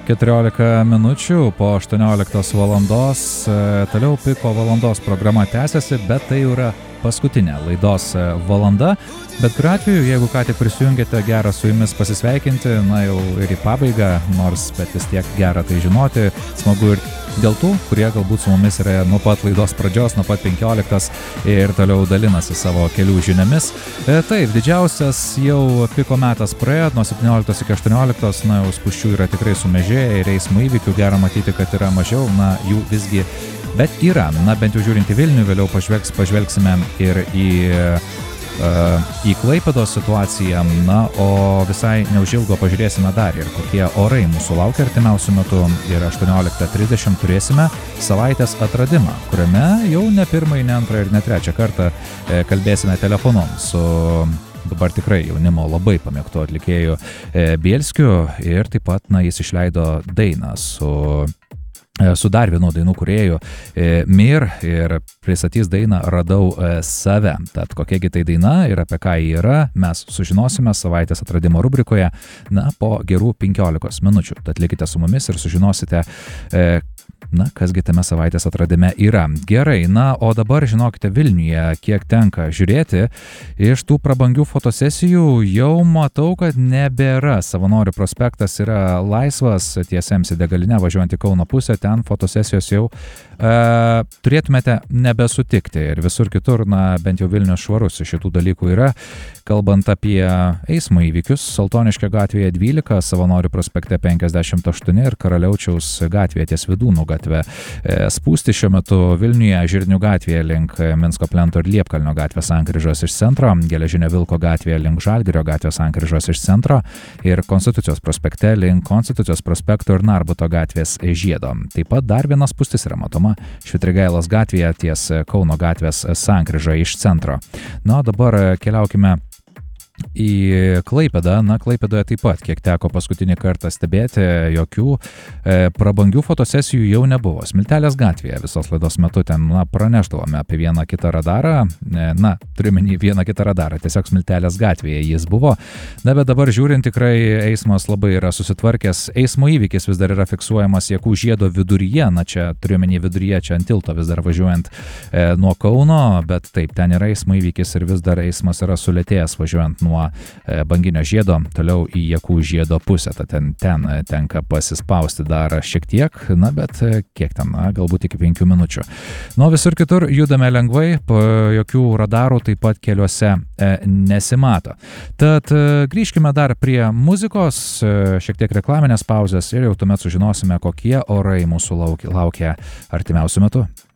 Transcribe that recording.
14 minučių po 18 valandos. Toliau Piko valandos programa tęsiasi, bet tai jau yra paskutinė laidos valanda. Bet kuriuo atveju, jeigu ką tik prisijungėte, gera su jumis pasisveikinti, na jau ir į pabaigą, nors bet vis tiek gera tai žinoti, smagu ir dėl tų, kurie galbūt su mumis yra nuo pat laidos pradžios, nuo pat 15 ir toliau dalinasi savo kelių žiniomis. Taip, didžiausias jau piko metas praėjo, nuo 17 iki 18, na jau spūsčių yra tikrai sumažėję ir eismo įvykių gera matyti, kad yra mažiau, na jų visgi, bet yra, na bent jau žiūrint į Vilnių, vėliau pažvelgsime ir į Klaipėdos situaciją, na, o visai neužilgo pažiūrėsime dar ir kokie orai mūsų laukia artimiausiu metu ir 18:30 turėsime savaitės atradimą, kuriame jau ne pirmąjį, ne antrą ir ne trečią kartą kalbėsime telefonu su dabar tikrai jaunimo labai pamėgtų atlikėjų Bielskiu ir taip pat, na, jis išleido dainą su dar vienu dainų kūrėju Mir ir pristatys dainą Radau save. Tad kokiagi tai daina ir apie ką ji yra, mes sužinosime savaitės atradimo rubrikoje, na, po gerų 15 minučių. Tad likite su mumis ir sužinosite, na, kasgi tame savaitės atradime yra. Gerai, na, o dabar žinokite, Vilniuje, kiek tenka žiūrėti, iš tų prabangių fotosesijų jau matau, kad nebėra. Savanorių prospektas yra laisvas, tiesiems į degalinę važiuojant į Kauno pusę, ten fotosesijos jau turėtumėte nebesutikti ir visur kitur, na, bent jau Vilnius švarus iš šitų dalykų yra. Kalbant apie eismo įvykius, Saltoniškio gatvėje 12, Savanorių prospekte 58 ir Karaliaučiaus gatvėje ties Vidūnų gatve spūsti šiuo metu Vilniuje, Žirnių gatvėje link Minsko plento ir Liepkalnio gatvės sankryžos iš centro, Geležinio Vilko gatvėje link Žalgirio gatvės sankryžos iš centro ir Konstitucijos prospekte link Konstitucijos prospekto ir Narbuto gatvės žiedo. Taip pat dar vienas spūstis yra matoma Švitrigailos gatvėje ties Kauno gatvės sankryža iš centro. Na, dabar keliaukime į Klaipėdą. Na, Klaipėdoje taip pat, kiek teko paskutinį kartą stebėti, jokių prabangių fotosesijų jau nebuvo. Smiltelės gatvėje visos laidos metu ten, na, pranešdavome apie vieną kitą radarą, na, turime vieną kitą radarą, tiesiog Smiltelės gatvėje jis buvo. Na, bet dabar žiūrint, tikrai eismas labai yra susitvarkęs. Eismo įvykis vis dar yra fiksuojamas Jakų žiedo viduryje, na, čia turiuomenį viduryje, čia ant tilto vis dar važiuojant nuo Kauno, bet taip, ten yra eismo įvykis ir vis dar eismas yra sulėtėjęs važiuojant nuo Banginio žiedo toliau į Jakų žiedo pusę, tad ten tenka pasispausti dar šiek tiek, na, bet kiek ten, na, galbūt iki 5 minučių. Nuo visur kitur judame lengvai, jokių radarų taip pat keliuose nesimato. Tad grįžkime dar prie muzikos, šiek tiek reklaminės pauzės ir jau tuomet sužinosime, kokie orai mūsų laukia artimiausiu metu.